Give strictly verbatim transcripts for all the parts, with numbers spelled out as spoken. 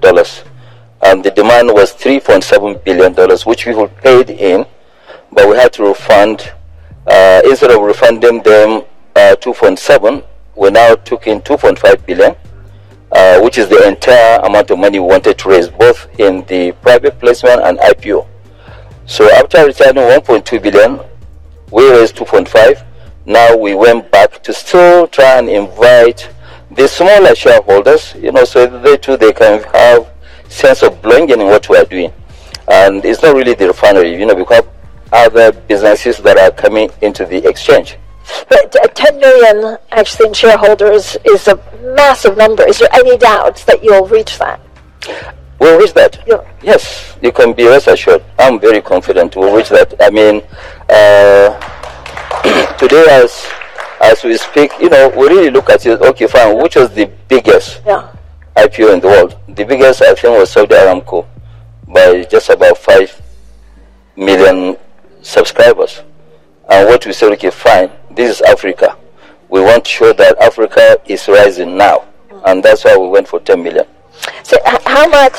dollars. And the demand was three point seven billion dollars, which people paid in, but we had to refund. Uh, instead of refunding them uh, two point seven, we now took in two point five billion, uh, which is the entire amount of money we wanted to raise, both in the private placement and I P O. So after returning one point two billion, we raised two point five. Now we went back to still try and invite the smaller shareholders, you know, so they too they can have sense of belonging in what we are doing. And it's not really the refinery, you know, because other businesses that are coming into the exchange. But uh, ten million actually in shareholders is a massive number. Is there any doubt that you'll reach that? We'll reach that. Yeah. Yes, you can be rest assured. I'm very confident we'll reach that. I mean, uh, today as as we speak, you know, we really look at it, okay, fine, which was the biggest yeah. I P O in the world? The biggest, I think, was Saudi Aramco by just about five million subscribers. And what we said, okay, fine, this is Africa. We want to show that Africa is rising now. Mm-hmm. And that's why we went for ten million. So how much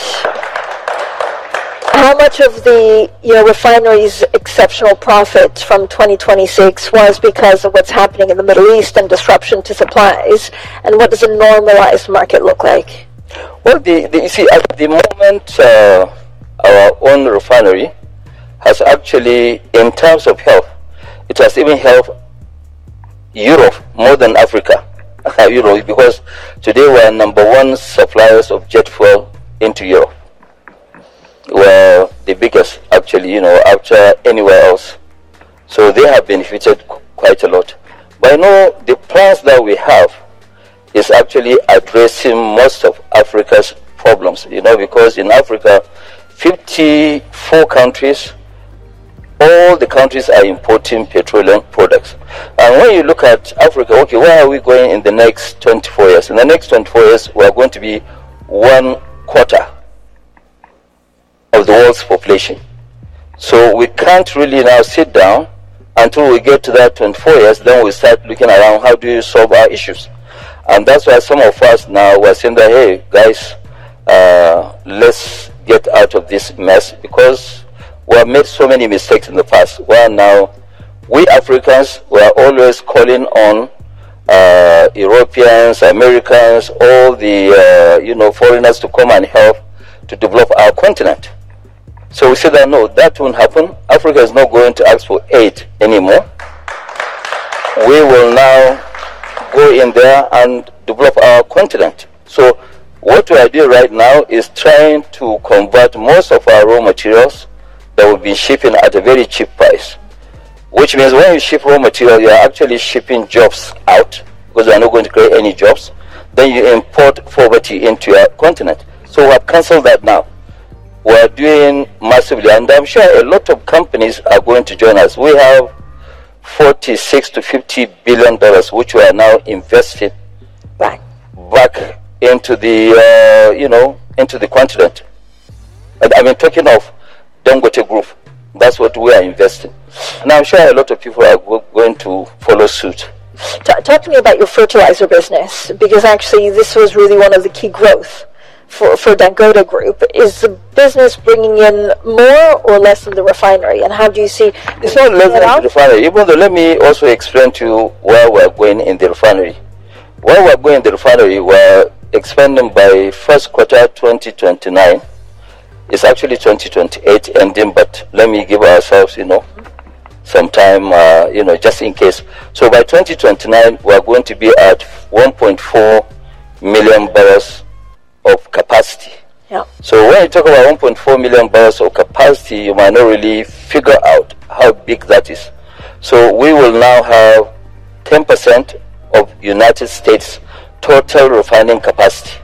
how much of the you know refinery's exceptional profit from twenty twenty-six was because of what's happening in the Middle East and disruption to supplies, and what does a normalized market look like? Well, the, the, you see, at the moment, uh, our own refinery has actually, in terms of health, it has even helped Europe more than Africa. Europe, because today we are number one suppliers of jet fuel into Europe. We're the biggest, actually, you know, after anywhere else. So they have benefited quite a lot. But I know the plans that we have is actually addressing most of Africa's problems, you know, because in Africa, fifty-four countries, all the countries are importing petroleum products. And when you look at Africa, okay, where are we going in the next twenty-four years? In the next twenty-four years, we are going to be one quarter of the world's population. So we can't really now sit down until we get to that twenty-four years, then we start looking around, how do you solve our issues? And that's why some of us now were saying that, hey, guys, uh, let's get out of this mess, because we have made so many mistakes in the past. Where now, we Africans, we are always calling on uh, Europeans, Americans, all the, uh, you know, foreigners to come and help to develop our continent. So we said that, no, that won't happen. Africa is not going to ask for aid anymore. We will now go in there and develop our continent. So what we are doing right now is trying to convert most of our raw materials that we've been shipping at a very cheap price. Which means when you ship raw material, you are actually shipping jobs out, because you are not going to create any jobs. Then you import poverty into your continent. So we have cancelled that now. We are doing massively, and I'm sure a lot of companies are going to join us. We have forty-six to fifty billion dollars, which we are now investing back, back into the, uh, you know, into the continent. And I've been talking of Dangote Group. That's what we are investing. And I'm sure a lot of people are go going to follow suit. Talk to me about your fertilizer business, because actually this was really one of the key growth for, for Dangote Group. Is the business bringing in more or less than the refinery? And how do you see... It's not less than the refinery. Even though, let me also explain to you where we're going in the refinery. Where we're going in the refinery, we're expanding by first quarter twenty twenty-nine. It's actually twenty twenty-eight ending, but let me give ourselves, you know, some time, uh, you know, just in case. So by twenty twenty-nine, we're going to be at one point four million barrels of capacity. Yeah. So when you talk about one point four million barrels of capacity, you might not really figure out how big that is. So we will now have ten percent of United States total refining capacity.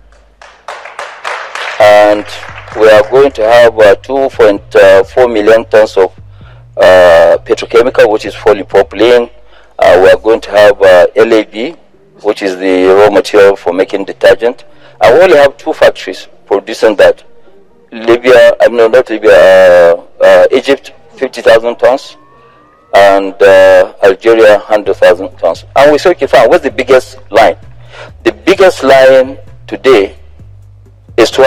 And we are going to have uh, two point four million tons of uh, petrochemical, which is polypropylene. Uh, we are going to have uh, L A B, which is the raw material for making detergent. And we only have two factories producing that. Libya, I mean, not Libya, uh, uh, Egypt, fifty thousand tons, and uh, Algeria, one hundred thousand tons. And we said, okay, fine, what's the biggest line? The biggest line today is